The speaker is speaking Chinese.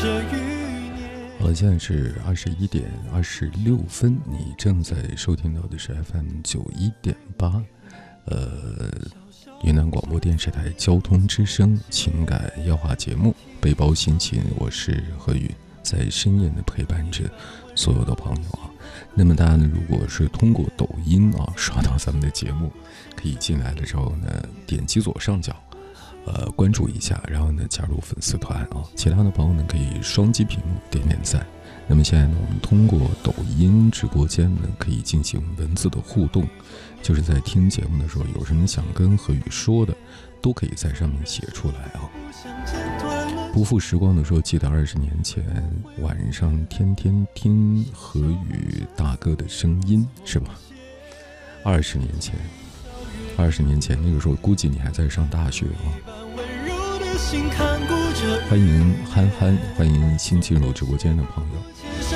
好了，现在是21点26分，你正在收听到的是 FM91.8，云南广播电视台交通之声情感要话节目，背包心情，我是何宇，在深夜的陪伴着所有的朋友啊。那么大家呢，如果是通过抖音刷到咱们的节目，可以进来的时候呢，点击左上角关注一下，然后呢加入粉丝团啊。其他的朋友呢可以双击屏幕点点赞。那么现在呢，我们通过抖音直播间呢可以进行文字的互动，就是在听节目的时候有什么想跟何宇说的，都可以在上面写出来啊。不负时光的时候，记得20年前晚上天天听何宇大哥的声音，是吧？20年前那个时候估计你还在上大学啊。欢迎憨憨，欢迎新进入直播间的朋友。